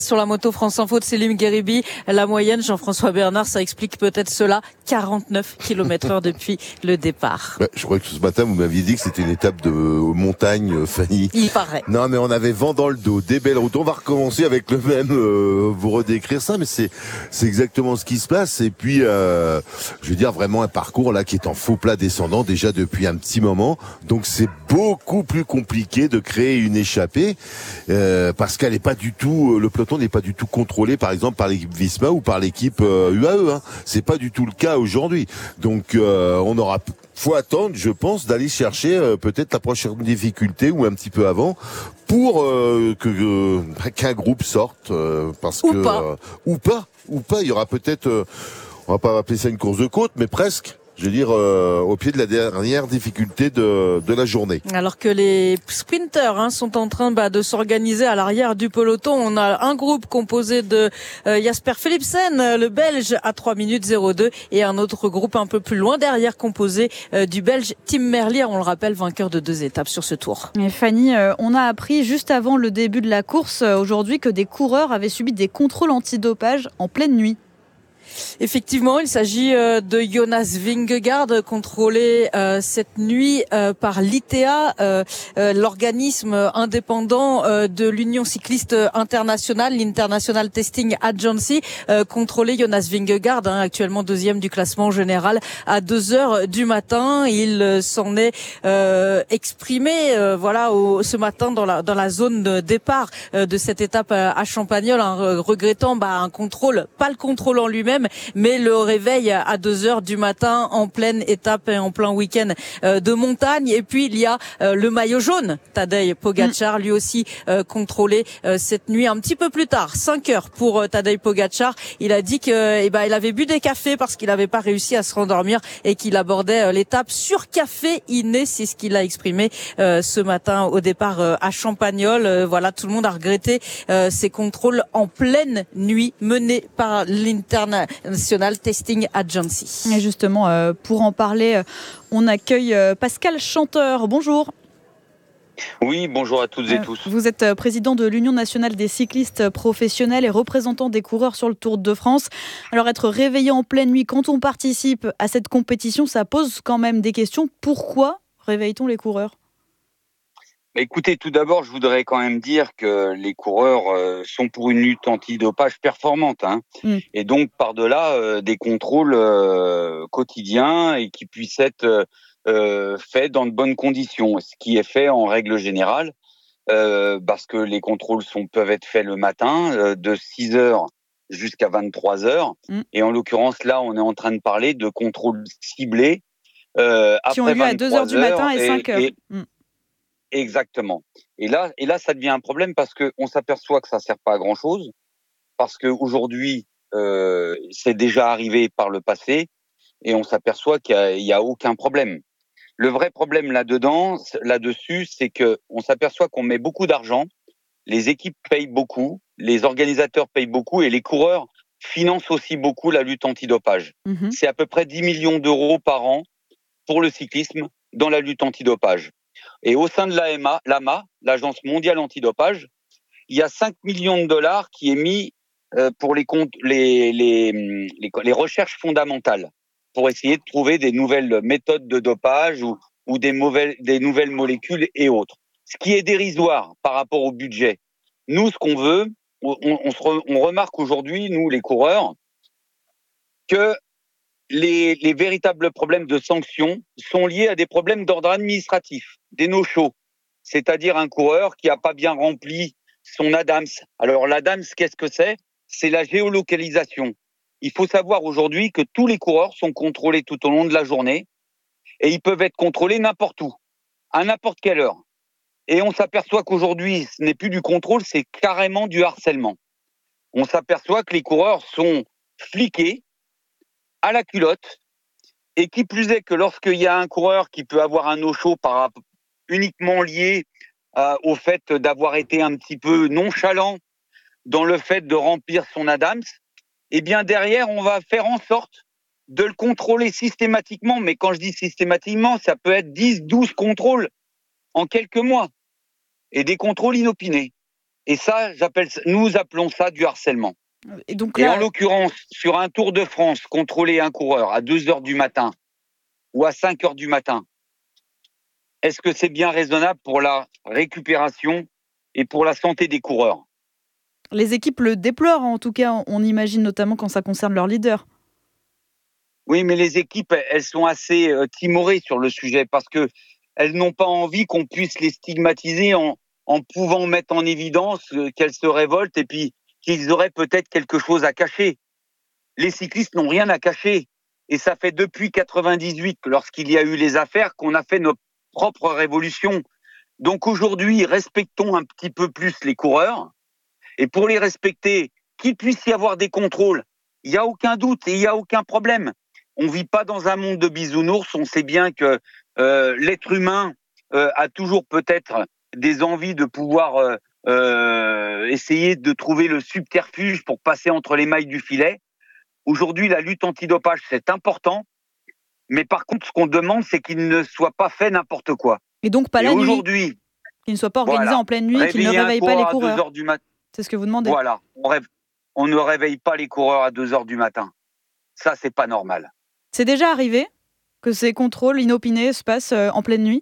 Sur la moto France Info de Selim Gheribi, la moyenne, Jean-François Bernard, ça explique peut-être cela, 49 km/h depuis le départ. Je crois que ce matin, vous m'aviez dit que c'était une étape de montagne, Fanny. Il paraît. Non, mais on avait vent dans le dos, des belles routes. On va recommencer avec le même, vous redécrire ça, mais c'est exactement ce qui se passe. Et puis, je veux dire, vraiment un parcours là qui est en faux plat descendant déjà depuis un petit moment. Donc c'est beaucoup plus compliqué de créer une échappée, parce qu'elle n'est pas du tout, le peloton n'est pas du tout contrôlé, par exemple, par l'équipe Visma ou par l'équipe UAE. C'est pas du tout le cas aujourd'hui. Donc, faut attendre, je pense, d'aller chercher peut-être la prochaine difficulté ou un petit peu avant pour qu'un groupe sorte, parce ou que pas. Ou pas. Il y aura peut-être, on va pas appeler ça une course de côte, mais presque. Je veux dire, au pied de la dernière difficulté de la journée. Alors que les sprinters sont en train de s'organiser à l'arrière du peloton. On a un groupe composé de Jasper Philipsen, le Belge, à 3 minutes 02, et un autre groupe un peu plus loin derrière composé du Belge Tim Merlier, on le rappelle, vainqueur de 2 étapes sur ce tour. Et Fanny, on a appris juste avant le début de la course aujourd'hui que des coureurs avaient subi des contrôles antidopage en pleine nuit. Effectivement, il s'agit de Jonas Vingegaard, contrôlé cette nuit par l'ITA, l'organisme indépendant de l'Union cycliste internationale, l'International Testing Agency, contrôlé Jonas Vingegaard, actuellement 2e du classement général, à 2h du matin. Il s'en est exprimé ce matin dans la zone de départ de cette étape à Champagnole, regrettant un contrôle, pas le contrôle en lui-même, mais le réveil à 2h du matin en pleine étape et en plein week-end de montagne. Et puis il y a le maillot jaune, Tadej Pogačar, lui aussi contrôlé cette nuit un petit peu plus tard, 5h pour Tadej Pogačar. Il a dit que il avait bu des cafés parce qu'il n'avait pas réussi à se rendormir et qu'il abordait l'étape surcaféinée. C'est ce qu'il a exprimé ce matin au départ à Champagnole. Tout le monde a regretté ces contrôles en pleine nuit menés par l'International Testing Agency. Et justement, pour en parler, on accueille Pascal Chanteur. Bonjour. Oui, bonjour à toutes et tous. Vous êtes président de l'Union nationale des cyclistes professionnels et représentant des coureurs sur le Tour de France. Alors, être réveillé en pleine nuit quand on participe à cette compétition, ça pose quand même des questions. Pourquoi réveille-t-on les coureurs ? Écoutez, tout d'abord, je voudrais quand même dire que les coureurs sont pour une lutte antidopage performante, et donc par-delà des contrôles quotidiens et qui puissent être faits dans de bonnes conditions, ce qui est fait en règle générale, parce que les contrôles peuvent être faits le matin de 6h jusqu'à 23h, et en l'occurrence là, on est en train de parler de contrôles ciblés après qui ont lieu à 2h du matin et 5h. Exactement. Et là, ça devient un problème parce que on s'aperçoit que ça sert pas à grand chose, parce que aujourd'hui, c'est déjà arrivé par le passé, et on s'aperçoit qu'il y a aucun problème. Le vrai problème là-dessus, c'est que on s'aperçoit qu'on met beaucoup d'argent, les équipes payent beaucoup, les organisateurs payent beaucoup, et les coureurs financent aussi beaucoup la lutte antidopage. C'est à peu près 10 millions d'euros par an pour le cyclisme dans la lutte antidopage. Et au sein de l'AMA, l'Agence mondiale antidopage, il y a 5 millions de dollars qui est mis pour les recherches fondamentales, pour essayer de trouver des nouvelles méthodes de dopage ou des nouvelles molécules et autres. Ce qui est dérisoire par rapport au budget. Nous, ce qu'on veut, on remarque aujourd'hui, nous les coureurs, que les véritables problèmes de sanctions sont liés à des problèmes d'ordre administratif, des no-shows, c'est-à-dire un coureur qui n'a pas bien rempli son ADAMS. Alors l'ADAMS, qu'est-ce que c'est ? C'est la géolocalisation. Il faut savoir aujourd'hui que tous les coureurs sont contrôlés tout au long de la journée et ils peuvent être contrôlés n'importe où, à n'importe quelle heure. Et on s'aperçoit qu'aujourd'hui, ce n'est plus du contrôle, c'est carrément du harcèlement. On s'aperçoit que les coureurs sont fliqués à la culotte, et qui plus est que lorsqu'il y a un coureur qui peut avoir un no-show uniquement lié au fait d'avoir été un petit peu nonchalant dans le fait de remplir son ADAMS, eh bien derrière, on va faire en sorte de le contrôler systématiquement. Mais quand je dis systématiquement, ça peut être 10, 12 contrôles en quelques mois, et des contrôles inopinés. Et ça, nous appelons ça du harcèlement. Et donc Et là, en l'occurrence, sur un Tour de France, contrôler un coureur à 2h du matin ou à 5h du matin, est-ce que c'est bien raisonnable pour la récupération et pour la santé des coureurs ? les équipes le déplorent, en tout cas, on imagine notamment quand ça concerne leur leader. Oui, mais les équipes, elles sont assez timorées sur le sujet parce que elles n'ont pas envie qu'on puisse les stigmatiser en pouvant mettre en évidence qu'elles se révoltent et puis qu'ils auraient peut-être quelque chose à cacher. Les cyclistes n'ont rien à cacher. Et ça fait depuis 98, lorsqu'il y a eu les affaires, qu'on a fait notre propre révolution. Donc aujourd'hui, respectons un petit peu plus les coureurs. Et pour les respecter, qu'il puisse y avoir des contrôles, il n'y a aucun doute et il n'y a aucun problème. On ne vit pas dans un monde de bisounours. On sait bien que l'être humain a toujours peut-être des envies de pouvoir essayer de trouver le subterfuge pour passer entre les mailles du filet. Aujourd'hui, la lutte antidopage, c'est important. Mais par contre, ce qu'on demande, c'est qu'il ne soit pas fait n'importe quoi. Et donc pas et la nuit, aujourd'hui, qu'il ne soit pas organisé en pleine nuit, qu'il ne réveille pas les coureurs. À 2h du matin. C'est ce que vous demandez. Voilà, on ne réveille pas les coureurs à 2h du matin. Ça, c'est pas normal. C'est déjà arrivé que ces contrôles inopinés se passent en pleine nuit ?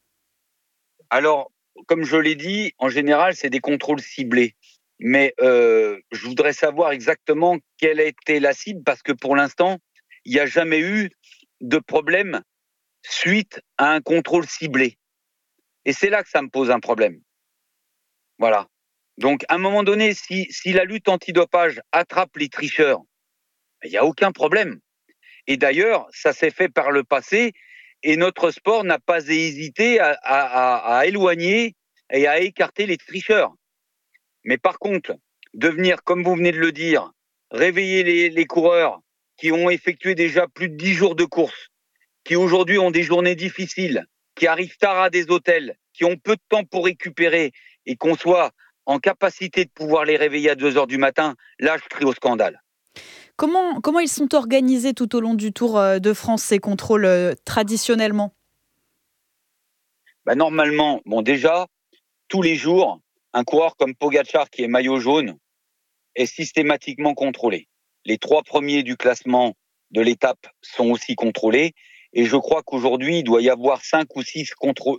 Alors, comme je l'ai dit, en général, c'est des contrôles ciblés. Mais je voudrais savoir exactement quelle a été la cible, parce que pour l'instant, il n'y a jamais eu de problème suite à un contrôle ciblé. Et c'est là que ça me pose un problème. Voilà. Donc, à un moment donné, si la lutte antidopage attrape les tricheurs, il n'y a aucun problème. Et d'ailleurs, ça s'est fait par le passé, et notre sport n'a pas hésité à éloigner et à écarter les tricheurs. Mais par contre, de venir, comme vous venez de le dire, réveiller les coureurs qui ont effectué déjà plus de 10 jours de course, qui aujourd'hui ont des journées difficiles, qui arrivent tard à des hôtels, qui ont peu de temps pour récupérer et qu'on soit en capacité de pouvoir les réveiller à 2h du matin, là, je crie au scandale. Comment ils sont organisés tout au long du Tour de France, ces contrôles traditionnellement ? Normalement, déjà, tous les jours, un coureur comme Pogačar, qui est maillot jaune, est systématiquement contrôlé. Les 3 premiers du classement de l'étape sont aussi contrôlés. Et je crois qu'aujourd'hui, il doit y avoir 5 ou 6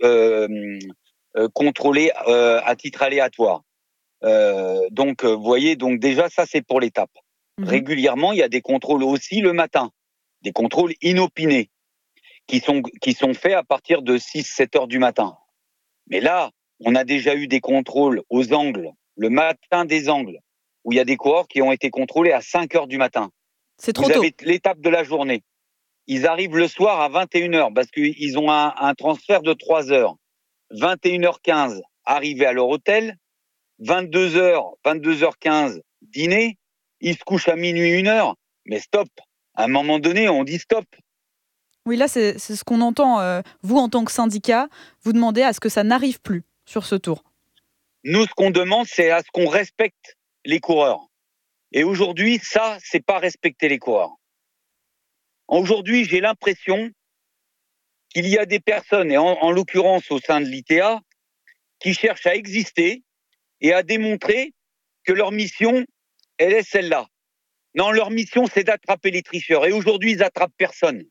contrôlés à titre aléatoire. Donc, vous voyez, déjà, ça, c'est pour l'étape. Régulièrement, il y a des contrôles aussi le matin, des contrôles inopinés qui sont faits à partir de 6-7 heures du matin. Mais là, on a déjà eu des contrôles aux angles, le matin des angles, où il y a des coureurs qui ont été contrôlés à 5 heures du matin. C'est trop tôt. Vous avez l'étape de la journée. Ils arrivent le soir à 21h parce qu'ils ont un transfert de 3 heures. 21h15, arrivés à leur hôtel. 22h, 22h15, dîner. Ils se couchent à minuit, 1h. Mais stop. À un moment donné, on dit stop. Oui, là, c'est ce qu'on entend. Vous, en tant que syndicat, vous demandez à ce que ça n'arrive plus sur ce tour. Nous, ce qu'on demande, c'est à ce qu'on respecte les coureurs. Et aujourd'hui, ça, c'est pas respecter les coureurs. Aujourd'hui, j'ai l'impression qu'il y a des personnes, et en l'occurrence au sein de l'ITA, qui cherchent à exister et à démontrer que leur mission, elle est celle-là. Non, leur mission, c'est d'attraper les tricheurs. Et aujourd'hui, ils attrapent personne.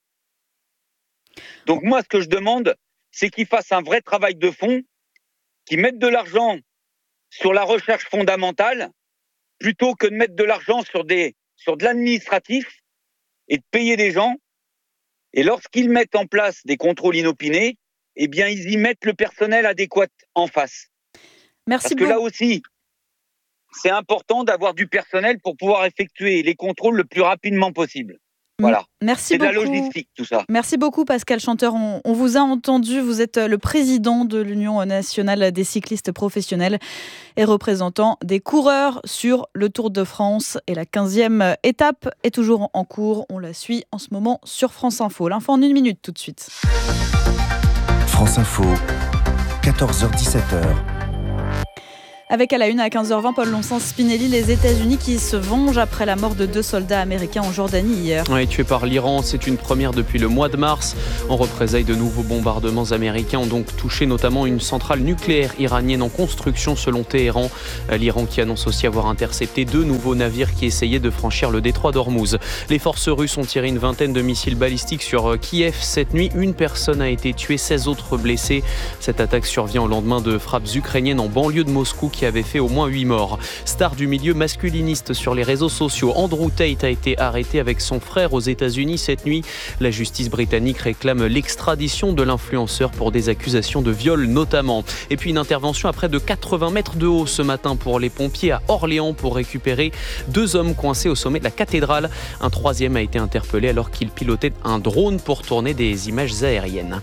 Donc moi, ce que je demande, c'est qu'ils fassent un vrai travail de fond, qu'ils mettent de l'argent sur la recherche fondamentale, plutôt que de mettre de l'argent sur de l'administratif et de payer des gens. Et lorsqu'ils mettent en place des contrôles inopinés, eh bien, ils y mettent le personnel adéquat en face. Merci beaucoup. Parce que là aussi, c'est important d'avoir du personnel pour pouvoir effectuer les contrôles le plus rapidement possible. Voilà. Merci c'est beaucoup. de la logistique, tout ça. Merci beaucoup, Pascal Chanteur. On vous a entendu. Vous êtes le président de l'Union nationale des cyclistes professionnels et représentant des coureurs sur le Tour de France. Et la 15e étape est toujours en cours. On la suit en ce moment sur France Info. L'info en 1 minute tout de suite. France Info, 14h-17h. Avec à la une à 15h20, Paul Lonsens-Spinelli, les États-Unis qui se vengent après la mort de 2 soldats américains en Jordanie hier. Oui, tués par l'Iran, c'est une première depuis le mois de mars. En représailles, de nouveaux bombardements américains ont donc touché notamment une centrale nucléaire iranienne en construction selon Téhéran. L'Iran qui annonce aussi avoir intercepté 2 nouveaux navires qui essayaient de franchir le détroit d'Ormuz. Les forces russes ont tiré une vingtaine de missiles balistiques sur Kiev cette nuit. Une personne a été tuée, 16 autres blessés. Cette attaque survient au lendemain de frappes ukrainiennes en banlieue de Moscou qui avait fait au moins 8 morts. Star du milieu masculiniste sur les réseaux sociaux, Andrew Tate a été arrêté avec son frère aux États-Unis cette nuit. La justice britannique réclame l'extradition de l'influenceur pour des accusations de viol notamment. Et puis une intervention à près de 80 mètres de haut ce matin pour les pompiers à Orléans pour récupérer 2 hommes coincés au sommet de la cathédrale. Un 3e a été interpellé alors qu'il pilotait un drone pour tourner des images aériennes.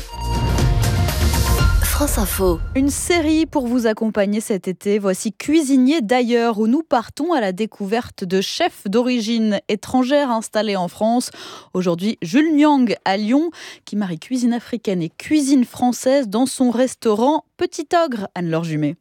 France Info. Une série pour vous accompagner cet été. Voici Cuisinier d'ailleurs, où nous partons à la découverte de chefs d'origine étrangère installés en France. Aujourd'hui, Jules Nyang à Lyon, qui marie cuisine africaine et cuisine française dans son restaurant Petit Ogre. Anne-Laure Jumet.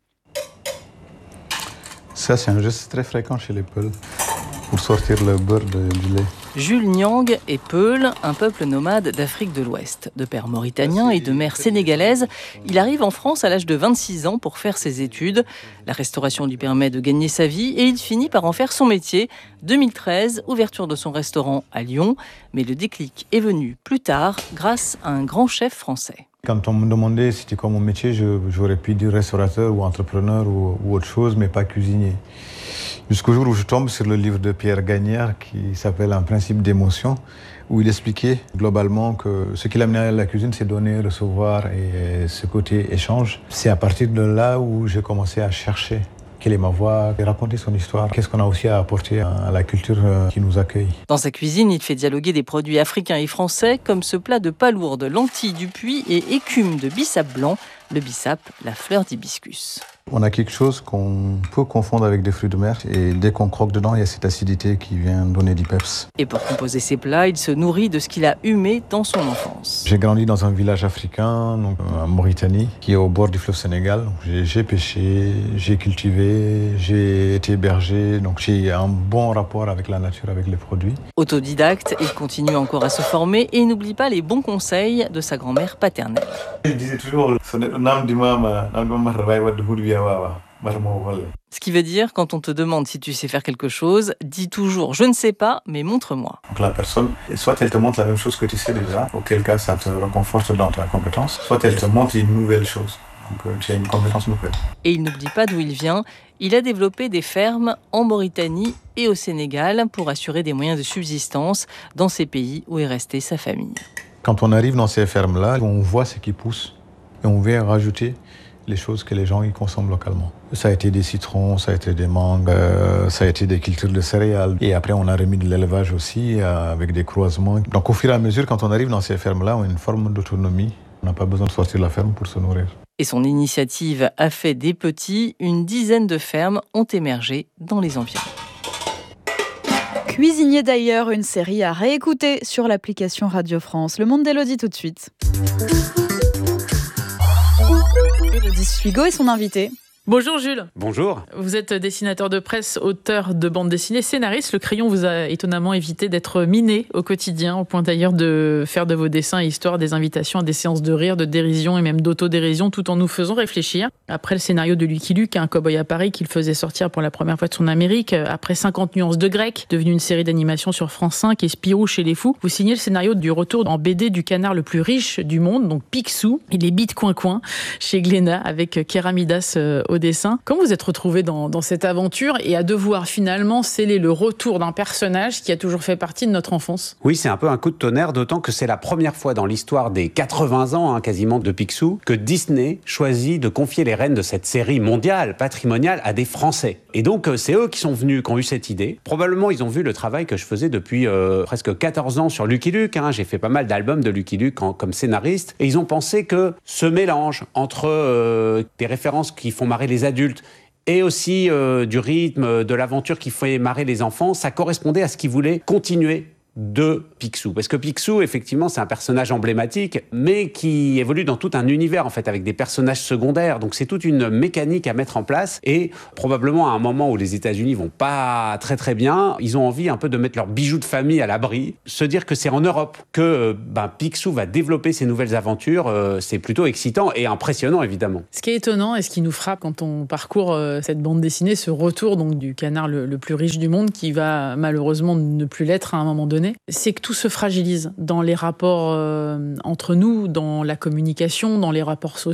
Ça, c'est un geste très fréquent chez les Peuls pour sortir le beurre du lait. Jules Nyang est Peul, un peuple nomade d'Afrique de l'Ouest. De père mauritanien et de mère sénégalaise, il arrive en France à l'âge de 26 ans pour faire ses études. La restauration lui permet de gagner sa vie et il finit par en faire son métier. 2013, ouverture de son restaurant à Lyon. Mais le déclic est venu plus tard grâce à un grand chef français. Quand on me demandait si c'était quoi mon métier, j'aurais pu dire restaurateur ou entrepreneur ou autre chose, mais pas cuisinier. Jusqu'au jour où je tombe sur le livre de Pierre Gagnère qui s'appelle « Un principe d'émotion » où il expliquait globalement que ce qui l'amenait à la cuisine, c'est donner, recevoir et ce côté échange. C'est à partir de là où j'ai commencé à chercher quelle est ma voix, et raconter son histoire. Qu'est-ce qu'on a aussi à apporter à la culture qui nous accueille. Dans sa cuisine, il fait dialoguer des produits africains et français comme ce plat de palourde, lentilles du puits et écume de bissap blanc. Le bissap, la fleur d'hibiscus. On a quelque chose qu'on peut confondre avec des fruits de mer et dès qu'on croque dedans, il y a cette acidité qui vient donner du peps. Et pour composer ses plats, il se nourrit de ce qu'il a humé dans son enfance. J'ai grandi dans un village africain, donc en Mauritanie, qui est au bord du fleuve Sénégal. J'ai pêché, j'ai cultivé, j'ai été berger, donc j'ai un bon rapport avec la nature, avec les produits. Autodidacte, il continue encore à se former et n'oublie pas les bons conseils de sa grand-mère paternelle. Je disais toujours, ce qui veut dire, quand on te demande si tu sais faire quelque chose, dis toujours « je ne sais pas, mais montre-moi ». Donc la personne, soit elle te montre la même chose que tu sais déjà, auquel cas ça te reconforte dans ta compétence, soit elle te montre une nouvelle chose, donc tu as une compétence nouvelle. Et il n'oublie pas d'où il vient. Il a développé des fermes en Mauritanie et au Sénégal pour assurer des moyens de subsistance dans ces pays où est restée sa famille. Quand on arrive dans ces fermes-là, on voit ce qui pousse et on vient rajouter les choses que les gens y consomment localement. Ça a été des citrons, ça a été des mangues, ça a été des cultures de céréales. Et après, on a remis de l'élevage aussi avec des croisements. Donc au fur et à mesure, quand on arrive dans ces fermes-là, on a une forme d'autonomie. On n'a pas besoin de sortir de la ferme pour se nourrir. Et son initiative a fait des petits. Une dizaine de fermes ont émergé dans les environs. Cuisinier d'ailleurs, une série à réécouter sur l'application Radio France. Le Monde d'Élodie tout de suite. Élodie Suigo et son invité. Bonjour Jules. Bonjour. Vous êtes dessinateur de presse, auteur de bande dessinée, scénariste. Le crayon vous a étonnamment évité d'être miné au quotidien, au point d'ailleurs de faire de vos dessins et histoires des invitations à des séances de rire, de dérision et même d'autodérision, tout en nous faisant réfléchir. Après le scénario de Lucky Luke, un cow-boy à Paris qu'il faisait sortir pour la première fois de son Amérique, après 50 nuances de grec, devenu une série d'animation sur France 5 et Spirou chez les fous, vous signez le scénario du retour en BD du canard le plus riche du monde, donc Picsou, et les bites coin-coin chez Glénat avec Kéramidas au dessin. Comment vous êtes retrouvé dans cette aventure et à devoir finalement sceller le retour d'un personnage qui a toujours fait partie de notre enfance? Oui, c'est un peu un coup de tonnerre, d'autant que c'est la première fois dans l'histoire des 80 ans, quasiment, de Picsou, que Disney choisit de confier les rênes de cette série mondiale, patrimoniale, à des Français. Et donc, c'est eux qui sont venus, qui ont eu cette idée. Probablement, ils ont vu le travail que je faisais depuis presque 14 ans sur Lucky Luke. J'ai fait pas mal d'albums de Lucky Luke comme scénariste. Et ils ont pensé que ce mélange entre des références qui font marrer les adultes et aussi du rythme, de l'aventure qui fait marrer les enfants, ça correspondait à ce qu'ils voulaient continuer de Picsou. Parce que Picsou, effectivement, c'est un personnage emblématique, mais qui évolue dans tout un univers, en fait, avec des personnages secondaires. Donc c'est toute une mécanique à mettre en place. Et probablement, à un moment où les États-Unis vont pas très très bien, ils ont envie un peu de mettre leurs bijoux de famille à l'abri. Se dire que c'est en Europe que Picsou va développer ses nouvelles aventures, c'est plutôt excitant et impressionnant, évidemment. Ce qui est étonnant et ce qui nous frappe quand on parcourt cette bande dessinée, ce retour donc du canard le plus riche du monde, qui va malheureusement ne plus l'être à un moment donné, c'est que tout se fragilise dans les rapports entre nous, dans la communication, dans les rapports sociaux.